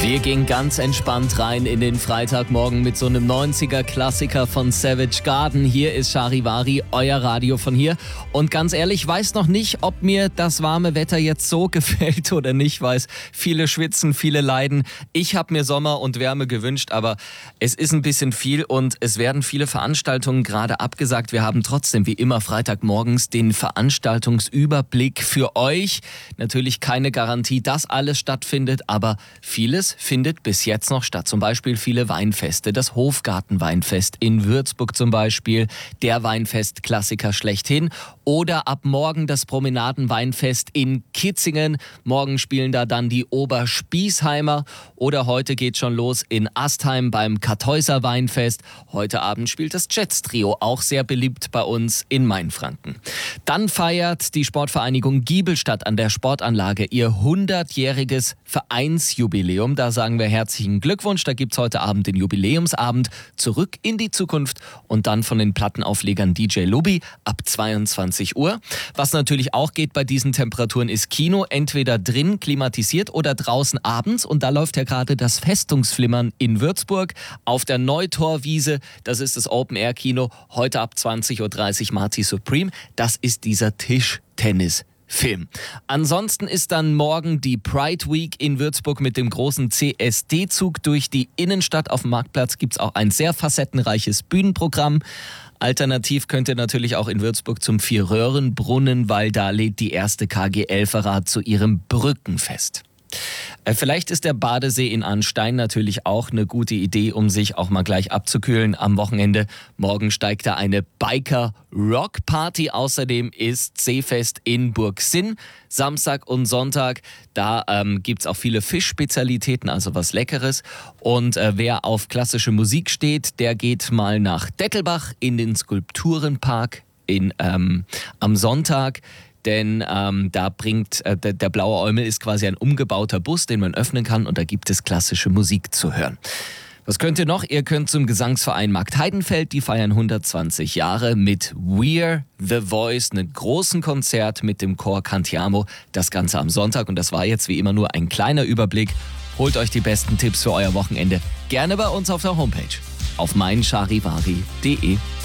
Wir gehen ganz entspannt rein in den Freitagmorgen mit so einem 90er-Klassiker von Savage Garden. Hier ist Charivari, euer Radio von hier. Und ganz ehrlich, ich weiß noch nicht, ob mir das warme Wetter jetzt so gefällt oder nicht. Weiß, viele schwitzen, viele leiden. Ich habe mir Sommer und Wärme gewünscht, aber es ist ein bisschen viel und es werden viele Veranstaltungen gerade abgesagt. Wir haben trotzdem wie immer Freitagmorgens den Veranstaltungsüberblick für euch. Natürlich keine Garantie, dass alles stattfindet, aber vieles findet bis jetzt noch statt. Zum Beispiel viele Weinfeste, das Hofgartenweinfest in Würzburg zum Beispiel, der Weinfest-Klassiker schlechthin. Oder ab morgen das Promenadenweinfest in Kitzingen. Morgen spielen da dann die Oberspießheimer. Oder heute geht schon los in Astheim beim Kartäuser Weinfest. Heute Abend spielt das Jets-Trio, auch sehr beliebt bei uns in Mainfranken. Dann feiert die Sportvereinigung Giebelstadt an der Sportanlage ihr 100-jähriges Vereinsjubiläum. Da sagen wir herzlichen Glückwunsch. Da gibt's heute Abend den Jubiläumsabend Zurück in die Zukunft und dann von den Plattenauflegern DJ Lubi ab 22 Uhr. Was natürlich auch geht bei diesen Temperaturen ist Kino, entweder drin klimatisiert oder draußen abends. Und da läuft ja gerade das Festungsflimmern in Würzburg auf der Neutorwiese. Das ist das Open-Air-Kino. Heute ab 20.30 Uhr Marty Supreme. Das ist dieser Tischtennis-Film. Ansonsten ist dann morgen die Pride Week in Würzburg mit dem großen CSD-Zug durch die Innenstadt. Auf dem Marktplatz gibt es auch ein sehr facettenreiches Bühnenprogramm. Alternativ könnt ihr natürlich auch in Würzburg zum Vierröhrenbrunnen, weil da lädt die erste KG-Elferer zu ihrem Brückenfest. Vielleicht ist der Badesee in Arnstein natürlich auch eine gute Idee, um sich auch mal gleich abzukühlen am Wochenende. Morgen steigt da eine Biker-Rock-Party. Außerdem ist Seefest in Burgsinn. Samstag und Sonntag, da gibt's auch viele Fischspezialitäten, also was Leckeres. Und wer auf klassische Musik steht, der geht mal nach Dettelbach in den Skulpturenpark am Sonntag. Denn da bringt der Blaue Eumel ist quasi ein umgebauter Bus, den man öffnen kann und da gibt es klassische Musik zu hören. Was könnt ihr noch? Ihr könnt zum Gesangsverein Markt Heidenfeld, die feiern 120 Jahre mit We're the Voice, einem großen Konzert mit dem Chor Cantiamo. Das Ganze am Sonntag und das war jetzt wie immer nur ein kleiner Überblick. Holt euch die besten Tipps für euer Wochenende gerne bei uns auf der Homepage auf meincharivari.de.